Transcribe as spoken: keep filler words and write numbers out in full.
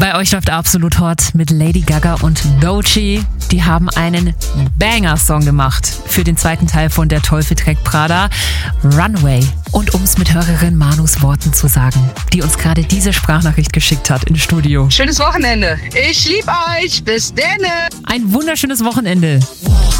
Bei euch läuft Absolut Hot mit Lady Gaga und Doechii. Die haben einen Banger-Song gemacht für den zweiten Teil von Der Teufel trägt Prada, Runway. Und um es mit Hörerin Manus Worten zu sagen, die uns gerade diese Sprachnachricht geschickt hat ins Studio. Schönes Wochenende. Ich lieb euch. Bis denne. Ein wunderschönes Wochenende.